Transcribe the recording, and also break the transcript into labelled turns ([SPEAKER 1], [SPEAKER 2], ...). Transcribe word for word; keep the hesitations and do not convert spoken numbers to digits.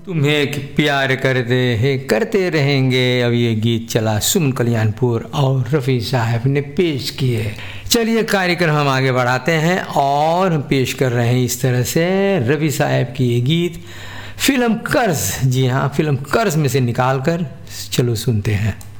[SPEAKER 1] तुम्हें प्यार करते हैं करते रहेंगे। अब ये गीत चला सुमन कल्याणपुर और रफ़ी साहब ने पेश किए। चलिए कार्यक्रम हम आगे बढ़ाते हैं और हम पेश कर रहे हैं इस तरह से रफ़ी साहब की ये गीत फिल्म कर्ज। जी हाँ, फिल्म कर्ज में से निकाल कर चलो सुनते हैं।